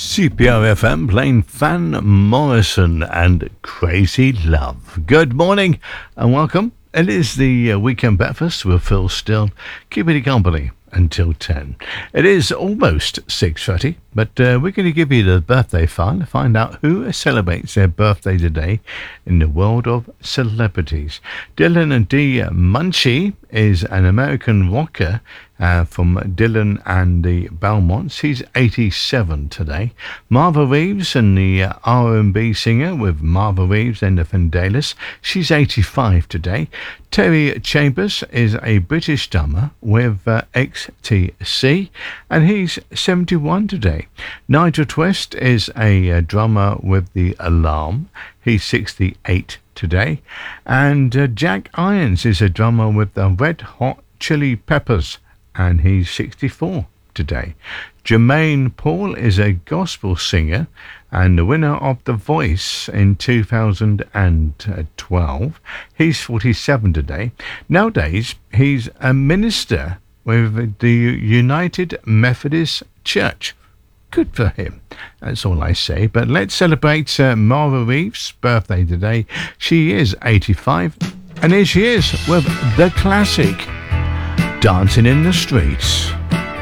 CPRFM playing Van Morrison and Crazy Love. Good morning and welcome. It is the Weekend Breakfast with Phil Still, keeping you company until 10. It is almost 6:30, but we're going to give you the birthday file to find out who celebrates their birthday today in the world of celebrities. Dylan D. Munchie is an American rocker from Dylan and the Belmonts. He's 87 today. Marva Reeves, and the R&B singer with Marva Reeves and the Vandellas. She's 85 today. Terry Chambers is a British drummer with XTC, and he's 71 today. Nigel Twist is a drummer with The Alarm. He's 68 today. And Jack Irons is a drummer with the Red Hot Chili Peppers, and he's 64 today. Jermaine Paul is a gospel singer and the winner of The Voice in 2012. He's 47 today. Nowadays, he's a minister with the United Methodist Church. Good for him. That's all I say. But let's celebrate Marva Reeves' birthday today. She is 85. And here she is with the classic Dancing in the Streets.